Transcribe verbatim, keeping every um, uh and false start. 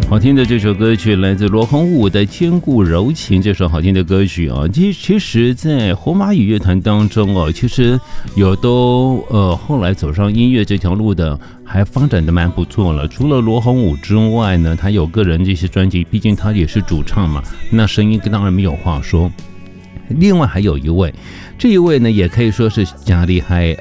好听的这首歌曲来自罗红武的《坚固柔情》，这首好听的歌曲啊，其其实，在红蚂蚁乐团当中哦，其实有都呃后来走上音乐这条路的，还发展的蛮不错了。除了罗红武之外呢，他有个人这些专辑，毕竟他也是主唱嘛，那声音当然没有话说。另外还有一位，这一位呢也可以说是加厉害